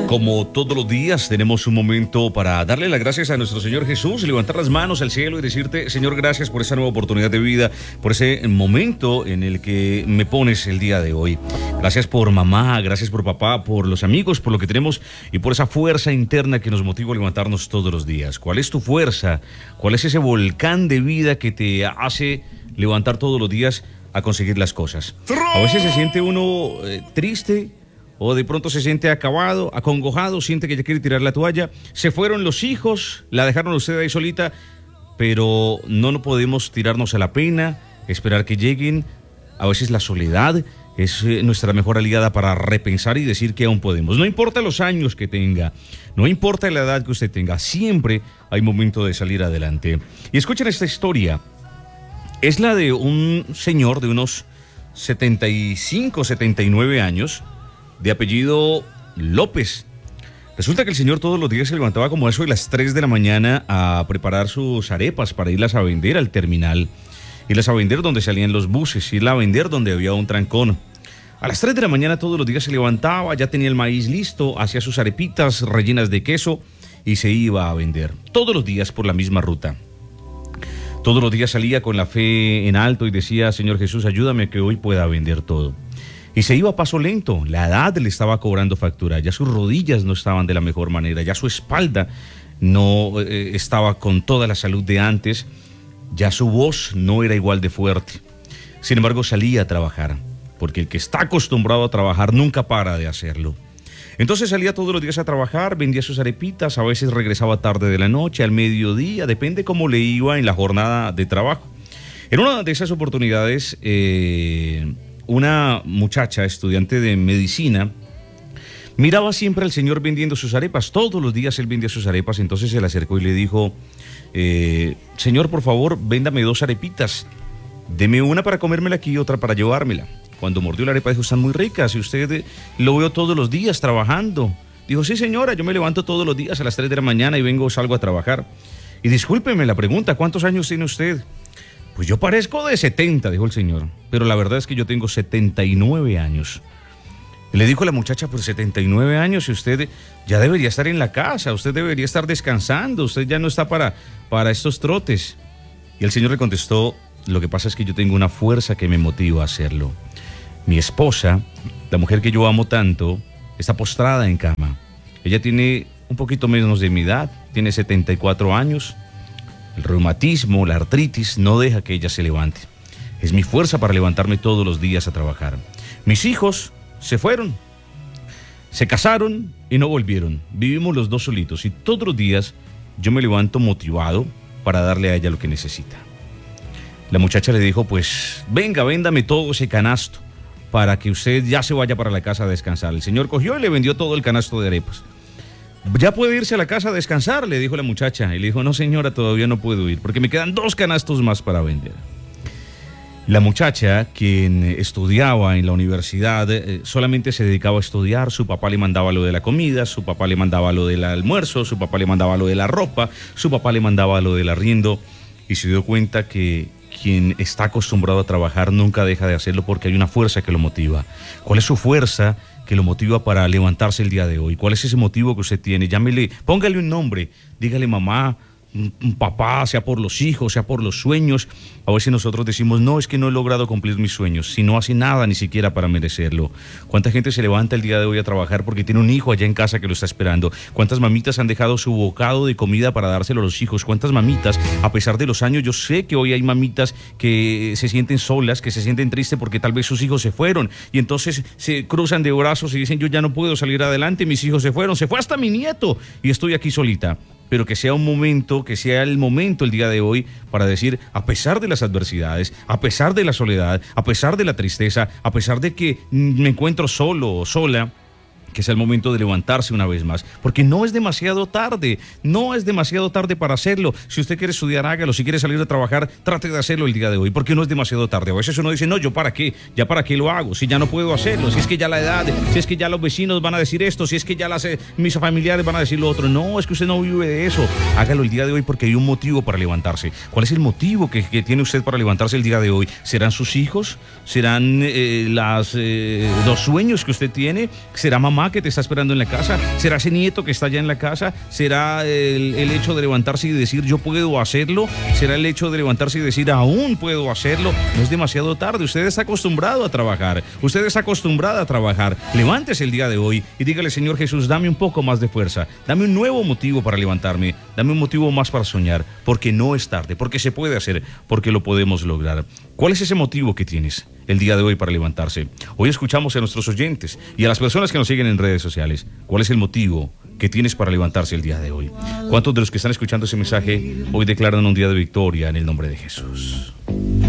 Como todos los días tenemos un momento para darle las gracias a nuestro Señor Jesús, levantar las manos al cielo y decirte: Señor, gracias por esa nueva oportunidad de vida, por ese momento en el que me pones el día de hoy. Gracias por mamá, gracias por papá, por los amigos, por lo que tenemos y por esa fuerza interna que nos motiva a levantarnos todos los días. ¿Cuál es tu fuerza? ¿Cuál es ese volcán de vida que te hace levantar todos los días a conseguir las cosas? A veces se siente uno triste, o de pronto se siente acabado, acongojado, siente que ya quiere tirar la toalla. Se fueron los hijos, la dejaron usted ahí solita, pero no podemos tirarnos a la pena, esperar que lleguen. A veces la soledad es nuestra mejor aliada para repensar y decir que aún podemos. No importa los años que tenga, no importa la edad que usted tenga, siempre hay momento de salir adelante. Y escuchen esta historia. Es la de un señor de unos 75, 79 años, de apellido López. Resulta que el señor todos los días se levantaba como eso de las 3 de la mañana a preparar sus arepas para irlas a vender al terminal. Irlas a vender donde salían los buses, irlas a vender donde había un trancón. A las 3 de la mañana todos los días se levantaba, ya tenía el maíz listo, hacía sus arepitas rellenas de queso y se iba a vender. Todos los días por la misma ruta. Todos los días salía con la fe en alto y decía: Señor Jesús, ayúdame a que hoy pueda vender todo. Y se iba a paso lento, la edad le estaba cobrando factura, ya sus rodillas no estaban de la mejor manera, ya su espalda no estaba con toda la salud de antes, ya su voz no era igual de fuerte. Sin embargo, salía a trabajar, porque el que está acostumbrado a trabajar nunca para de hacerlo. Entonces salía todos los días a trabajar, vendía sus arepitas, a veces regresaba tarde de la noche, al mediodía, depende cómo le iba en la jornada de trabajo. En una de esas oportunidades, una muchacha, estudiante de medicina, miraba siempre al señor vendiendo sus arepas. Todos los días él vendía sus arepas. Entonces se le acercó y le dijo: señor, por favor, véndame 2 arepitas. Deme una para comérmela aquí y otra para llevármela. Cuando mordió la arepa dijo: están muy ricas y usted lo veo todos los días trabajando. Dijo: sí, señora, yo me levanto todos los días a las 3 de la mañana y salgo a trabajar. Y discúlpeme la pregunta, ¿cuántos años tiene usted? Pues yo parezco de 70, dijo el señor, pero la verdad es que yo tengo 79 años. Le dijo la muchacha: por 79 años y usted ya debería estar en la casa, usted debería estar descansando, usted ya no está para estos trotes. Y el señor le contestó: lo que pasa es que yo tengo una fuerza que me motiva a hacerlo. Mi esposa, la mujer que yo amo tanto, está postrada en cama. Ella tiene un poquito menos de mi edad, tiene 74 años. El reumatismo, la artritis, no deja que ella se levante. Es mi fuerza para levantarme todos los días a trabajar. Mis hijos se fueron, se casaron y no volvieron. Vivimos los 2 solitos y todos los días yo me levanto motivado para darle a ella lo que necesita. La muchacha le dijo: pues venga, véndame todo ese canasto para que usted ya se vaya para la casa a descansar. El señor cogió y le vendió todo el canasto de arepas. Ya puede irse a la casa a descansar, le dijo la muchacha. Y le dijo: no, señora, todavía no puedo ir porque me quedan 2 canastos más para vender. La muchacha, quien estudiaba en la universidad, solamente se dedicaba a estudiar. Su papá le mandaba lo de la comida, su papá le mandaba lo del almuerzo, su papá le mandaba lo de la ropa, su papá le mandaba lo del arriendo. Y se dio cuenta que quien está acostumbrado a trabajar nunca deja de hacerlo porque hay una fuerza que lo motiva. ¿Cuál es su fuerza que lo motiva para levantarse el día de hoy? ¿Cuál es ese motivo que usted tiene? Llámele, póngale un nombre, dígale mamá, papá, sea por los hijos, sea por los sueños. A veces nosotros decimos: no, es que no he logrado cumplir mis sueños, si no hace nada ni siquiera para merecerlo. ¿Cuánta gente se levanta el día de hoy a trabajar porque tiene un hijo allá en casa que lo está esperando? ¿Cuántas mamitas han dejado su bocado de comida para dárselo a los hijos? ¿Cuántas mamitas, a pesar de los años? Yo sé que hoy hay mamitas que se sienten solas, que se sienten tristes porque tal vez sus hijos se fueron y entonces se cruzan de brazos y dicen: yo ya no puedo salir adelante, mis hijos se fueron, se fue hasta mi nieto y estoy aquí solita. Pero que sea un momento, que sea el momento el día de hoy para decir: a pesar de las adversidades, a pesar de la soledad, a pesar de la tristeza, a pesar de que me encuentro solo o sola, que sea el momento de levantarse una vez más, porque no es demasiado tarde, no es demasiado tarde para hacerlo. Si usted quiere estudiar, hágalo. Si quiere salir a trabajar, trate de hacerlo el día de hoy, porque no es demasiado tarde. A veces uno dice: no, ¿yo para qué? ¿Ya para qué lo hago? Si ya no puedo hacerlo, si es que ya la edad, si es que ya los vecinos van a decir esto, si es que ya mis familiares van a decir lo otro. No, es que usted no vive de eso. Hágalo el día de hoy porque hay un motivo para levantarse. ¿Cuál es el motivo que tiene usted para levantarse el día de hoy? ¿Serán sus hijos? ¿Serán los sueños que usted tiene? ¿Será mamá mamá que te está esperando en la casa? ¿Será ese nieto que está allá en la casa? ¿Será el hecho de levantarse y decir yo puedo hacerlo? ¿Será el hecho de levantarse y decir aún puedo hacerlo? No es demasiado tarde, usted está acostumbrado a trabajar, usted está acostumbrada a trabajar. Levántese el día de hoy y dígale, Señor Jesús, dame un poco más de fuerza, dame un nuevo motivo para levantarme, dame un motivo más para soñar, porque no es tarde, porque se puede hacer, porque lo podemos lograr. ¿Cuál es ese motivo que tienes el día de hoy para levantarse? Hoy escuchamos a nuestros oyentes y a las personas que nos siguen en redes sociales. ¿Cuál es el motivo que tienes para levantarse el día de hoy? ¿Cuántos de los que están escuchando ese mensaje hoy declaran un día de victoria en el nombre de Jesús?